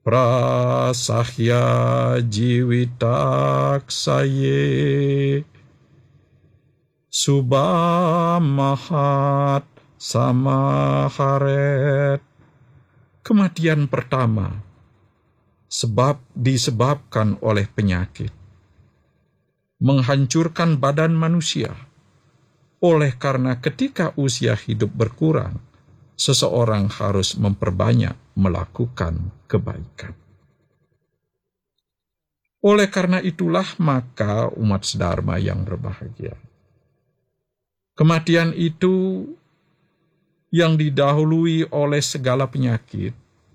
prasahya jiwitak saye, subamahat samaharet. Kematian pertama disebabkan oleh penyakit, menghancurkan badan manusia. Oleh karena ketika usia hidup berkurang, seseorang harus memperbanyak melakukan kebaikan. Oleh karena itulah maka umat sedharma yang berbahagia, kematian itu yang didahului oleh segala penyakit,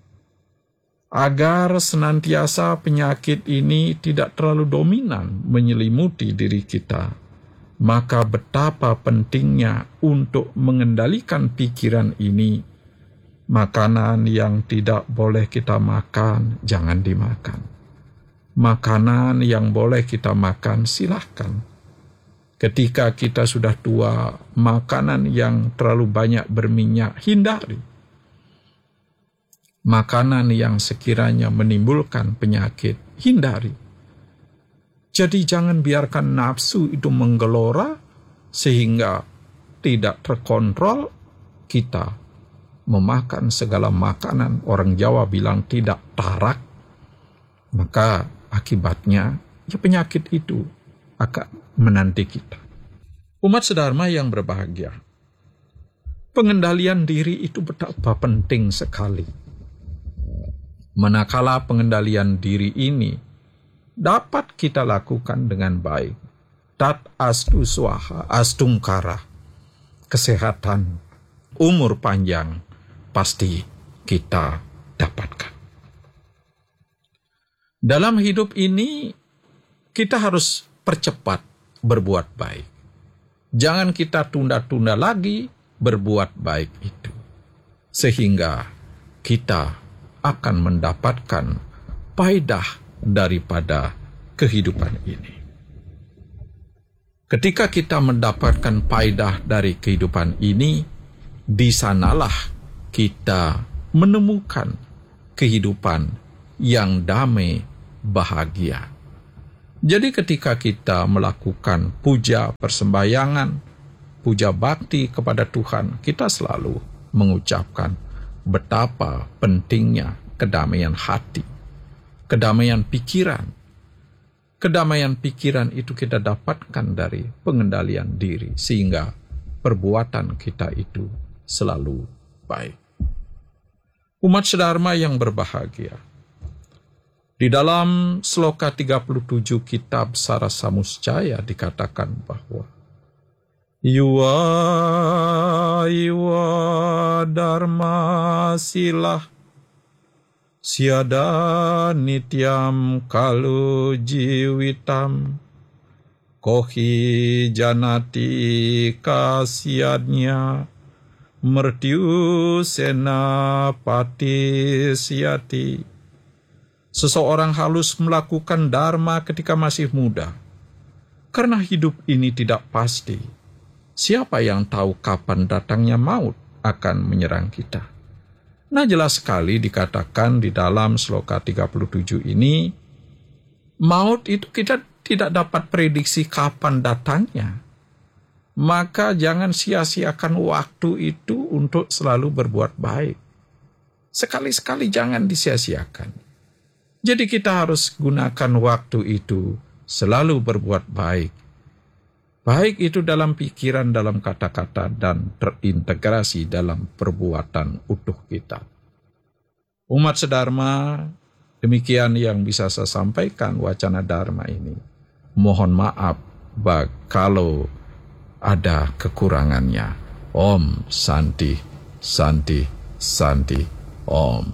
agar senantiasa penyakit ini tidak terlalu dominan menyelimuti diri kita, maka betapa pentingnya untuk mengendalikan pikiran ini. Makanan yang tidak boleh kita makan, jangan dimakan. Makanan yang boleh kita makan, silahkan. Ketika kita sudah tua, makanan yang terlalu banyak berminyak, hindari. Makanan yang sekiranya menimbulkan penyakit, hindari. Jadi jangan biarkan nafsu itu menggelora sehingga tidak terkontrol kita memakan segala makanan. Orang Jawa bilang tidak tarak. Maka akibatnya ya penyakit itu akan menanti kita. Umat sedharma yang berbahagia, pengendalian diri itu betapa penting sekali. Manakala pengendalian diri ini dapat kita lakukan dengan baik, tat astu swaha astungkara, kesehatan, umur panjang pasti kita dapatkan. Dalam hidup ini kita harus percepat berbuat baik. Jangan kita tunda-tunda lagi berbuat baik itu, sehingga kita akan mendapatkan faedah daripada kehidupan ini. Ketika kita mendapatkan faedah dari kehidupan ini, di sanalah kita menemukan kehidupan yang damai, bahagia. Jadi ketika kita melakukan puja persembahyangan, puja bakti kepada Tuhan, kita selalu mengucapkan betapa pentingnya kedamaian hati, kedamaian pikiran. Kedamaian pikiran itu kita dapatkan dari pengendalian diri, sehingga perbuatan kita itu selalu baik. Umat sedharma yang berbahagia, di dalam sloka 37 kitab Sarasamuscaya dikatakan bahwa Yuwa dharma silah siada nityam kalu jiwitam kohi janati kasiadnya mertiu senapati siati. Seseorang harus melakukan dharma ketika masih muda, karena hidup ini tidak pasti. Siapa yang tahu kapan datangnya maut akan menyerang kita? Nah, jelas sekali dikatakan di dalam sloka 37 ini, maut itu kita tidak dapat prediksi kapan datangnya. Maka jangan sia-siakan waktu itu untuk selalu berbuat baik. Sekali-sekali jangan disia-siakan. Jadi kita harus gunakan waktu itu selalu berbuat baik. Baik itu dalam pikiran, dalam kata-kata, dan terintegrasi dalam perbuatan utuh kita. Umat sedharma, demikian yang bisa saya sampaikan wacana dharma ini. Mohon maaf kalau ada kekurangannya. Om Santi, Santi, Santi, Om.